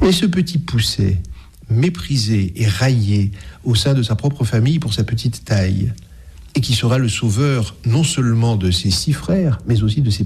Et ce petit Pousset, méprisé et raillé au sein de sa propre famille pour sa petite taille, et qui sera le sauveur non seulement de ses 6 frères, mais aussi de ses